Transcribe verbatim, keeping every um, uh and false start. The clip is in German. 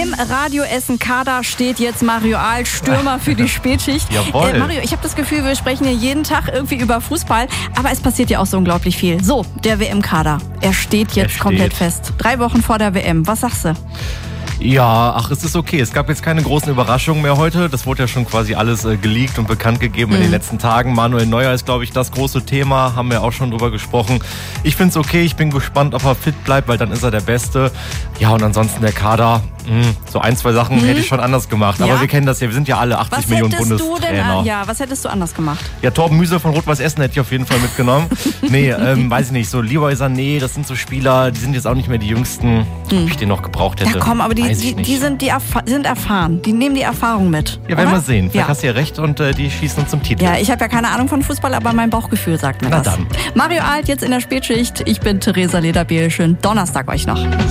Im Radio Essen-Kader steht jetzt Mario Alt, Stürmer für die Spätschicht. Jawohl. Äh, Mario, ich habe das Gefühl, wir sprechen hier jeden Tag irgendwie über Fußball, aber es passiert ja auch so unglaublich viel. So, der W M-Kader, er steht jetzt steht. komplett fest. Drei Wochen vor der W M, was sagst du? Ja, ach, es ist okay. Es gab jetzt keine großen Überraschungen mehr heute. Das wurde ja schon quasi alles äh, geleakt und bekannt gegeben mhm. in den letzten Tagen. Manuel Neuer ist, glaube ich, das große Thema. Haben wir auch schon drüber gesprochen. Ich finde es okay. Ich bin gespannt, ob er fit bleibt, weil dann ist er der Beste. Ja, und ansonsten der Kader. Mh, so ein, zwei Sachen mhm. hätte ich schon anders gemacht. Ja? Aber wir kennen das ja. Wir sind ja alle achtzig was Millionen hättest Bundestrainer. Du denn, ja, was hättest du anders gemacht? Ja, Torben Müse von Rot-Weiß Essen hätte ich auf jeden Fall mitgenommen. nee, ähm, weiß ich nicht. So Leroy Sané, das sind so Spieler, die sind jetzt auch nicht mehr die Jüngsten, mhm. ob ich den noch gebraucht hätte. Ja, komm, aber die, die, die sind, die erf- sind erfahren. Die nehmen die Erfahrung mit. Ja, werden oder? wir sehen. Vielleicht ja. hast du ja recht und äh, die schießen uns zum Titel. Ja, ich habe ja keine Ahnung von Fußball, aber mein Bauchgefühl sagt mir Na das. dann. Mario Alt jetzt in der Spätschicht. Ich bin Theresa Lederbiel. Schönen Donnerstag euch noch.